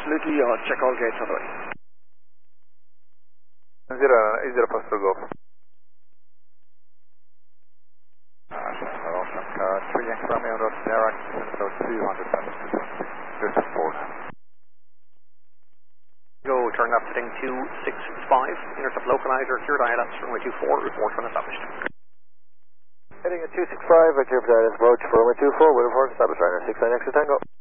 absolutely. I'll check all gates on the way. 0 Foster Golf. Ocean car 3 Yankee Romeo, North direct, so 200 meters to 20. Just 4 now. Go, turn left heading 265, intercept localizer, cleared ILS, runway 24, report when established. Heading at 265, clear for ILS approach for runway 24, with report established, runner 69 extra Tango.